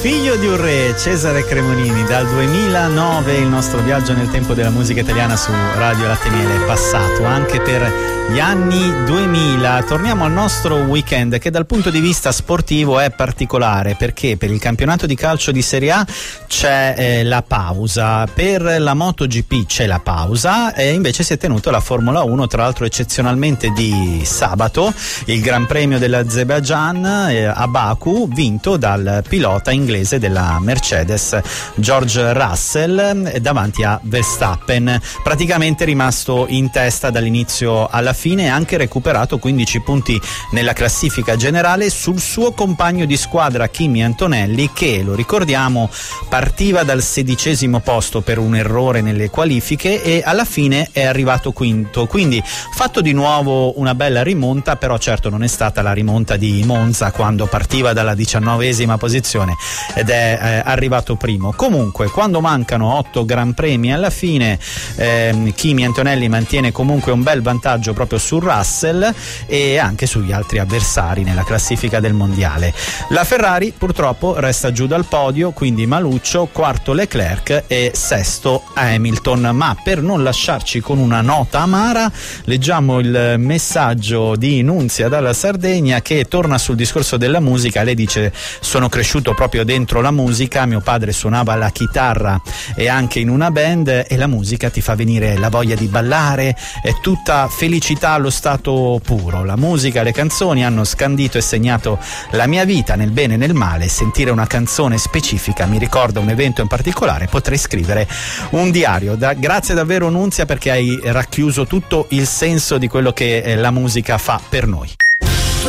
Figlio di un re, Cesare Cremonini. Dal 2009 il nostro viaggio nel tempo della musica italiana su Radio Latte Miele è passato anche per gli anni 2000. Torniamo al nostro weekend, che dal punto di vista sportivo è particolare, perché per il campionato di calcio di Serie A c'è la pausa, per la MotoGP c'è la pausa e invece si è tenuto la Formula 1, tra l'altro eccezionalmente di sabato, il Gran Premio dell'Azerbaijan a Baku, vinto dal pilota inglese della Mercedes George Russell davanti a Verstappen, praticamente rimasto in testa dall'inizio alla fine e anche recuperato 15 punti nella classifica generale sul suo compagno di squadra Kimi Antonelli, che, lo ricordiamo, partiva dal 16° posto per un errore nelle qualifiche e alla fine è arrivato quinto, quindi fatto di nuovo una bella rimonta, però certo non è stata la rimonta di Monza quando partiva dalla 19ª posizione ed è arrivato primo. Comunque, quando mancano 8 Gran Premi alla fine, Kimi Antonelli mantiene comunque un bel vantaggio proprio su Russell e anche sugli altri avversari nella classifica del mondiale. La Ferrari purtroppo resta giù dal podio, quindi maluccio, quarto Leclerc e sesto Hamilton. Ma per non lasciarci con una nota amara, leggiamo il messaggio di Nunzia dalla Sardegna, che torna sul discorso della musica. Lei dice: sono cresciuto proprio dentro la musica, mio padre suonava la chitarra e anche in una band, e la musica ti fa venire la voglia di ballare, è tutta felicità allo stato puro. La musica, le canzoni hanno scandito e segnato la mia vita nel bene e nel male. Sentire una canzone specifica mi ricorda un evento in particolare, potrei scrivere un diario. Grazie davvero Nunzia, perché hai racchiuso tutto il senso di quello che la musica fa per noi.